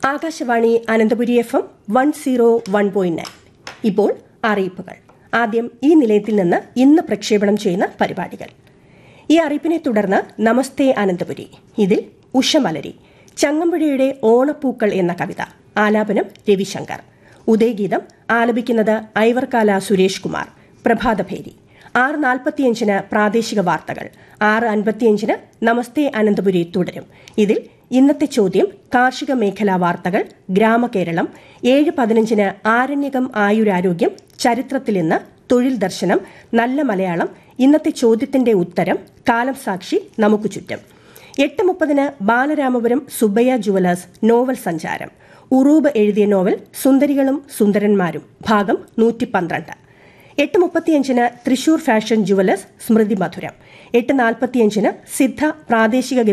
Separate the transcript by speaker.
Speaker 1: Akashvani Ananthapuri FM 101.9. ഇപ്പോൾ അറിയിപ്പുകൾ. ആദ്യം ഈ നിലയത്തിൽ നിന്ന് ഇന്ന് പ്രക്ഷേപണം ചെയ്യുന്ന പരിപാടികൾ. ഈ അറിയിപ്പിനെ തുടർന്ന് നമസ്തേ അനന്തപുരി. ഇതിൽ ഉഷമലരി, ചങ്ങമ്പുഴയുടെ ഓണപ്പൂക്കൾ എന്ന കവിത, ആലാപനം രവിശങ്കർ. ഉദയഗീതം ആലപിക്കുന്നത് ഐവർകാല സുരേഷ് കുമാർ. പ്രഭാതഭേരി. 6:45 പ്രാദേശിക വാർത്തകൾ. 6:55 നമസ്തേ അനന്തപുരി തുടരും. ഇതിൽ ഇന്നത്തെ ചോദ്യം, കാർഷിക മേഖലാ വാർത്തകൾ, ഗ്രാമകേരളം. 7:15 ആരണ്യകം ആയുരാരോഗ്യം, ചരിത്രത്തിൽ ഇന്ന്, തൊഴിൽ ദർശനം, നല്ല മലയാളം, ഇന്നത്തെ ചോദ്യത്തിന്റെ ഉത്തരം, കാലം സാക്ഷി, നമുക്ക് ചുറ്റും. 8:30 ബാലരാമപുരം സുബ്ബയ്യ ജുവലേഴ്സ് നോവൽ സഞ്ചാരം. ഉറൂബ് എഴുതിയ നോവൽ സുന്ദരികളും സുന്ദരന്മാരും, ഭാഗം 112. 8:35 തൃശൂർ ഫാഷൻ ജുവലേഴ്സ് സ്മൃതി മധുരം. 8:45 സിദ്ധ പ്രാദേശിക